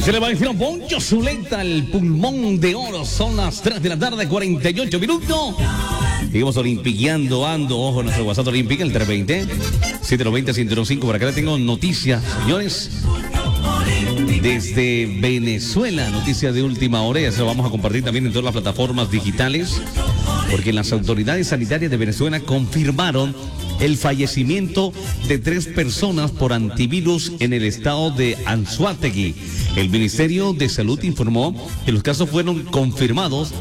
Se le va a decir a Poncho Zuleta, el pulmón de oro. Son las 3 de la tarde, 48 minutos. Seguimos olimpiqueando, ojo, nuestro WhatsApp Olímpica, el 320-790-105. Por acá le tengo noticias, señores. Desde Venezuela, noticias de última hora, ya se lo vamos a compartir también en todas las plataformas digitales, porque las autoridades sanitarias de Venezuela confirmaron el fallecimiento de 3 personas por antivirus en el estado de Anzoátegui. El Ministerio de Salud informó que los casos fueron confirmados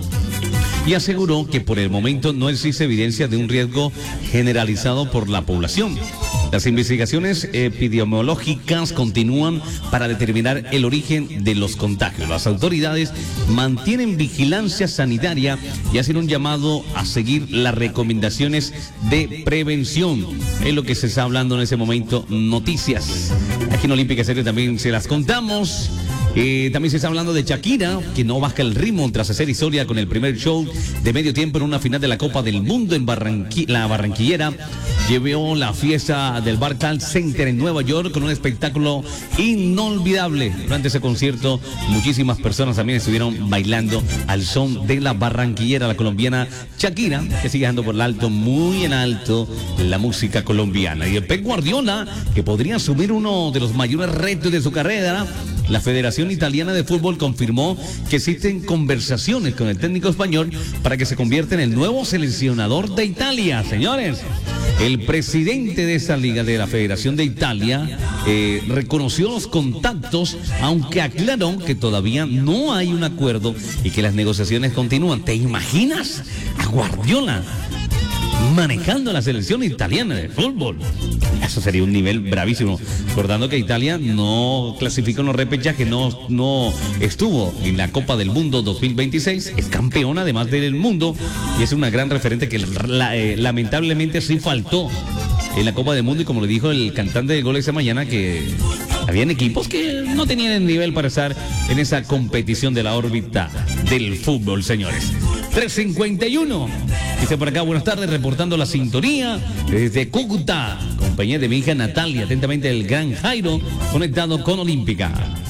y aseguró que por el momento no existe evidencia de un riesgo generalizado por la población. Las investigaciones epidemiológicas continúan para determinar el origen de los contagios. Las autoridades mantienen vigilancia sanitaria y hacen un llamado a seguir las recomendaciones de prevención. Es lo que se está hablando en ese momento. Noticias. Aquí en Olímpica Serie también se las contamos. También se está hablando de Shakira, que no baja el ritmo tras hacer historia con el primer show de medio tiempo en una final de la Copa del Mundo en la Barranquillera. Llevó la fiesta del Barclays Center en Nueva York con un espectáculo inolvidable. Durante ese concierto, muchísimas personas también estuvieron bailando al son de la barranquillera, la colombiana Shakira, que sigue dando por el alto, muy en alto, la música colombiana. Y el Pep Guardiola, que podría asumir uno de los mayores retos de su carrera. La Federación Italiana de Fútbol confirmó que existen conversaciones con el técnico español para que se convierta en el nuevo seleccionador de Italia, señores. El presidente de esa liga de la Federación de Italia reconoció los contactos, aunque aclaró que todavía no hay un acuerdo y que las negociaciones continúan. ¿Te imaginas a Guardiola manejando la selección italiana de fútbol? Eso sería un nivel bravísimo. Recordando que Italia no clasificó en los repechajes, no estuvo en la Copa del Mundo 2026, es campeona además del mundo y es una gran referente que lamentablemente sí faltó en la Copa del Mundo, y como le dijo el cantante de goles esta mañana, que habían equipos que no tenían el nivel para estar en esa competición de la órbita del fútbol, señores. 3:51. Dice por acá, buenas tardes, reportando la sintonía desde Cúcuta, compañía de mi hija Natalia, atentamente el gran Jairo, conectado con Olímpica.